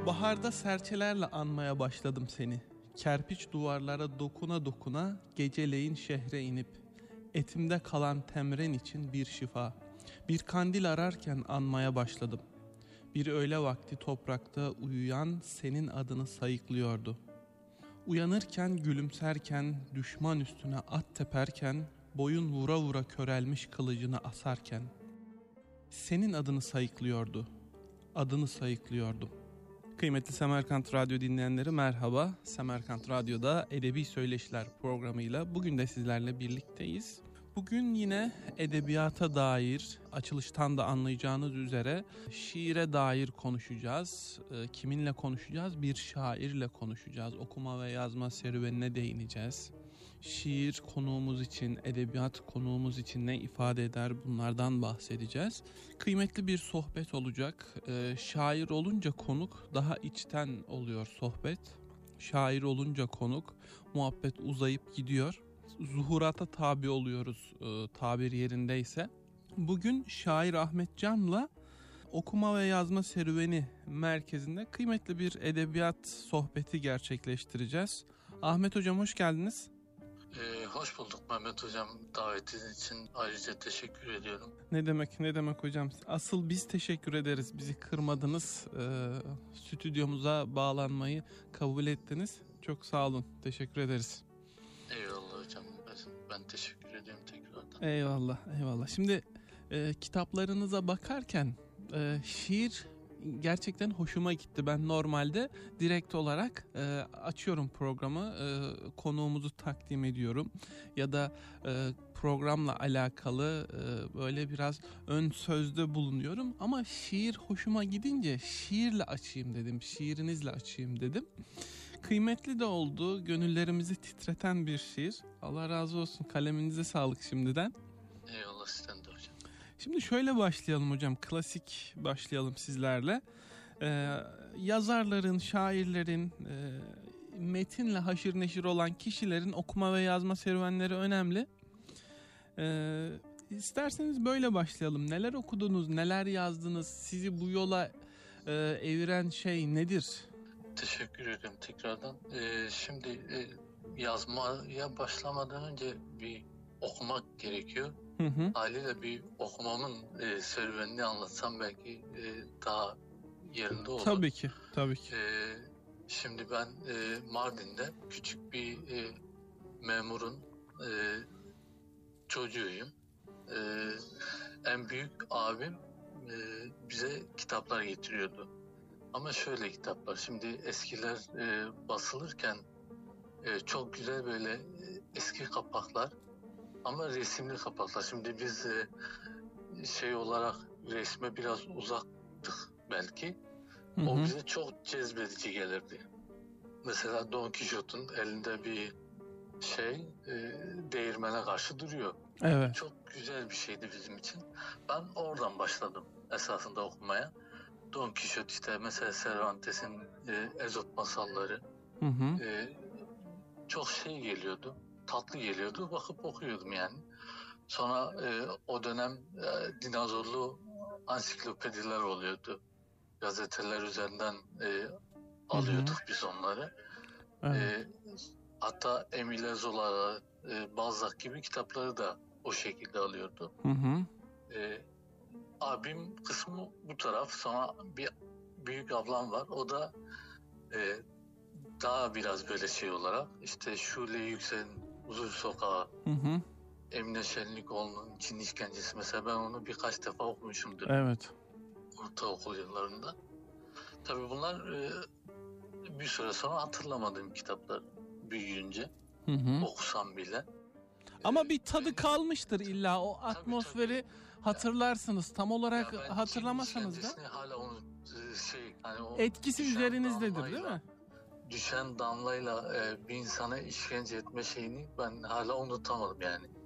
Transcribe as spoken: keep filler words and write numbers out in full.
Baharda serçelerle anmaya başladım seni. Kerpiç duvarlara dokuna dokuna geceleyin şehre inip etimde kalan temren için bir şifa. Bir kandil ararken anmaya başladım. Bir öğle vakti toprakta uyuyan senin adını sayıklıyordu. Uyanırken gülümserken, düşman üstüne at teperken, boyun vura vura körelmiş kılıcını asarken senin adını sayıklıyordu. Adını sayıklıyordum. Kıymetli Semerkant Radyo dinleyenleri merhaba. Semerkant Radyo'da Edebi Söyleşiler programıyla bugün de sizlerle birlikteyiz. Bugün yine edebiyata dair, açılıştan da anlayacağınız üzere şiire dair konuşacağız. E, kiminle konuşacağız? Bir şairle konuşacağız. Okuma ve yazma serüvenine değineceğiz. Şiir konuğumuz için, edebiyat konuğumuz için ne ifade eder, bunlardan bahsedeceğiz. Kıymetli bir sohbet olacak. E, şair olunca konuk daha içten oluyor sohbet. Şair olunca konuk, muhabbet uzayıp gidiyor. Zuhurata tabi oluyoruz e, tabir yerindeyse. Bugün şair Ahmet Can'la okuma ve yazma serüveni merkezinde kıymetli bir edebiyat sohbeti gerçekleştireceğiz. Ahmet Hocam hoş geldiniz. Ee, hoş bulduk Mehmet Hocam. Davetiniz için ayrıca teşekkür ediyorum. Ne demek ne demek hocam. Asıl biz teşekkür ederiz. Bizi kırmadınız. Ee, stüdyomuza bağlanmayı kabul ettiniz. Çok sağ olun. Teşekkür ederiz. Eyvallah hocam. Ben teşekkür ediyorum tekrardan. Eyvallah, eyvallah. Şimdi e, kitaplarınıza bakarken e, şiir gerçekten hoşuma gitti. Ben normalde direkt olarak e, açıyorum programı, e, konuğumuzu takdim ediyorum ya da e, programla alakalı e, böyle biraz ön sözde bulunuyorum. Ama şiir hoşuma gidince şiirle açayım dedim, şiirinizle açayım dedim. Kıymetli de oldu, gönüllerimizi titreten bir şiir. Allah razı olsun, kaleminize sağlık şimdiden. Eyvallah sizden de hocam. Şimdi şöyle başlayalım hocam, klasik başlayalım sizlerle. Ee, yazarların, şairlerin, e, metinle haşır neşir olan kişilerin okuma ve yazma serüvenleri önemli. Ee, isterseniz böyle başlayalım. Neler okudunuz, neler yazdınız, sizi bu yola e, eviren şey nedir? Teşekkür ederim tekrardan. Ee, şimdi e, yazmaya başlamadan önce bir okumak gerekiyor. Hı hı. Haliyle bir okumamın e, serüvenini anlatsam belki e, daha yerinde olur. Tabii ki, tabii ki. E, şimdi ben e, Mardin'de küçük bir e, memurun e, çocuğuyum. E, en büyük abim e, bize kitaplar getiriyordu. Ama şöyle kitaplar, şimdi eskiler e, basılırken e, çok güzel böyle e, eski kapaklar ama resimli kapaklar. Şimdi biz e, şey olarak resme biraz uzaktık belki. Hı hı. O bize çok cezbedici gelirdi. Mesela Don Quixote'un elinde bir şey e, değirmene karşı duruyor. Evet. Çok güzel bir şeydi bizim için. Ben oradan başladım esasında okumaya. Don Quixote işte mesela Cervantes'in e, Ezop masalları Hı hı. e, çok şey geliyordu, tatlı geliyordu, bakıp okuyordum yani. Sonra e, o dönem e, dinozorlu ansiklopediler oluyordu. Gazeteler üzerinden e, alıyorduk hı hı. biz onları. Evet. E, hatta Emile Zola, e, Balzac gibi kitapları da o şekilde alıyordu. Hı hı. E, abim kısmı bu taraf, sonra bir büyük ablam var. O da e, daha biraz böyle şey olarak işte Şule Yüksel'in Huzur Sokağı, hı hı. Emine Şenlikoğlu'nun Çin İşkencesi, mesela ben onu birkaç defa okumuşumdur. Evet. Ortaokul yıllarında. Tabii bunlar e, bir süre sonra hatırlamadığım kitaplar büyüyünce, hı hı. okusam bile. Ama bir tadı kalmıştır illa, o atmosferi tabii, tabii. hatırlarsınız. Tam olarak ya hatırlamasanız da. Hala onu şey, hani o etkisi üzerinizdedir değil mi? Düşen damlayla e, bir insana işkence etme şeyini ben hala unutamadım yani.